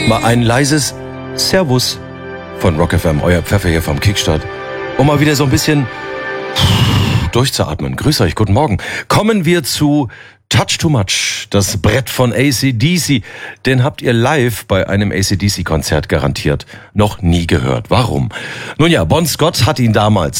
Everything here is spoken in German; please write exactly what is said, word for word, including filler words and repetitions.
Mal ein leises Servus von Rock F M, euer Pfeffer hier vom Kickstart, um mal wieder so ein bisschen durchzuatmen. Grüß euch, guten Morgen. Kommen wir zu Touch Too Much, das Brett von A C D C. Den habt ihr live bei einem A C D C-Konzert garantiert noch nie gehört. Warum? Nun ja, Bon Scott hat ihn damals